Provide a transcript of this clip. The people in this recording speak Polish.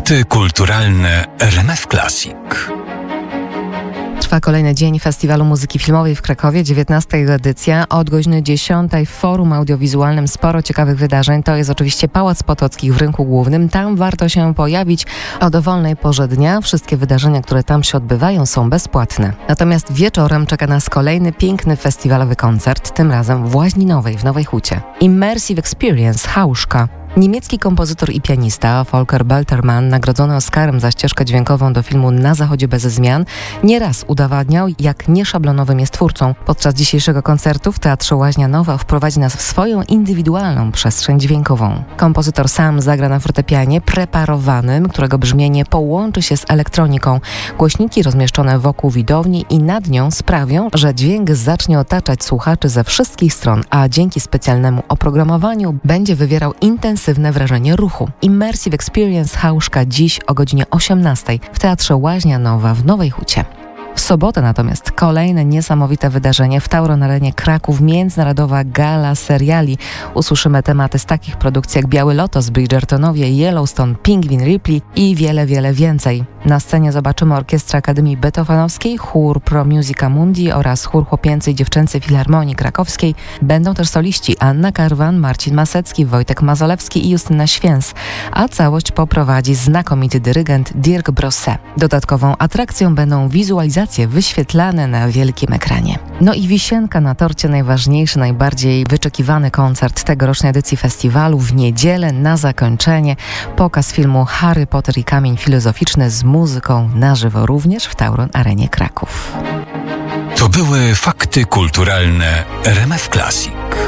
Fakty kulturalne RMF Classic. Trwa kolejny dzień Festiwalu Muzyki Filmowej w Krakowie, 19. edycja. Od godziny 10 w Forum Audiowizualnym sporo ciekawych wydarzeń. To jest oczywiście Pałac Potockich w Rynku Głównym. Tam warto się pojawić o dowolnej porze dnia. Wszystkie wydarzenia, które tam się odbywają, są bezpłatne. Natomiast wieczorem czeka nas kolejny piękny festiwalowy koncert, tym razem w Łaźni Nowej w Nowej Hucie. Immersive Experience Hauszka. Niemiecki kompozytor i pianista Volker Beltermann, nagrodzony Oscarem za ścieżkę dźwiękową do filmu Na zachodzie bez zmian, nieraz udowadniał, jak nieszablonowym jest twórcą. Podczas dzisiejszego koncertu w Teatrze Łaźnia Nowa wprowadzi nas w swoją indywidualną przestrzeń dźwiękową. Kompozytor sam zagra na fortepianie preparowanym, którego brzmienie połączy się z elektroniką. Głośniki rozmieszczone wokół widowni i nad nią sprawią, że dźwięk zacznie otaczać słuchaczy ze wszystkich stron, a dzięki specjalnemu oprogramowaniu będzie wywierał intensywne wrażenie ruchu. Immersive Experience Hauszka dziś o godzinie 18 w Teatrze Łaźnia Nowa w Nowej Hucie. W sobotę natomiast kolejne niesamowite wydarzenie w Tauron Arenie Kraków, międzynarodowa gala seriali. Usłyszymy tematy z takich produkcji jak Biały Lotos, Bridgertonowie, Yellowstone, Pingwin Ripley i wiele, wiele więcej. Na scenie zobaczymy Orkiestrę Akademii Beethovenowskiej, chór Pro Musica Mundi oraz chór chłopięcej i dziewczęcej Filharmonii Krakowskiej. Będą też soliści Anna Karwan, Marcin Masecki, Wojtek Mazolewski i Justyna Święs, a całość poprowadzi znakomity dyrygent Dirk Brosset. Dodatkową atrakcją będą wizualizacje wyświetlane na wielkim ekranie. No i wisienka na torcie, najważniejszy, najbardziej wyczekiwany koncert tegorocznej edycji festiwalu. W niedzielę na zakończenie pokaz filmu Harry Potter i Kamień Filozoficzny z muzyką na żywo, również w Tauron Arenie Kraków. To były fakty kulturalne RMF Classic.